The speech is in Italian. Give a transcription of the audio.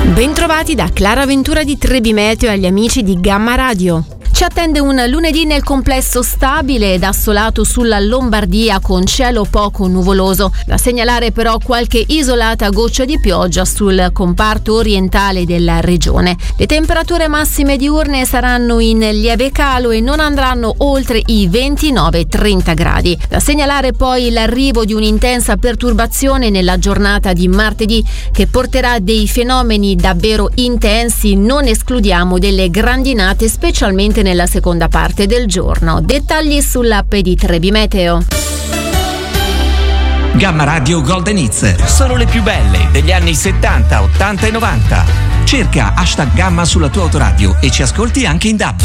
Bentrovati da Clara Ventura di Trebi Meteo e agli amici di Gamma Radio. Ci attende un lunedì nel complesso stabile ed assolato sulla Lombardia con cielo poco nuvoloso. Da segnalare però qualche isolata goccia di pioggia sul comparto orientale della regione. Le temperature massime diurne saranno in lieve calo e non andranno oltre i 29-30 gradi. Da segnalare poi l'arrivo di un'intensa perturbazione nella giornata di martedì che porterà dei fenomeni davvero intensi. Non escludiamo delle grandinate specialmente nella seconda parte del giorno. Dettagli sull'app di Trebi Meteo. Gamma Radio Golden Hits, solo le più belle degli anni 70, 80 e 90. Cerca #Gamma sulla tua autoradio e ci ascolti anche in DAB.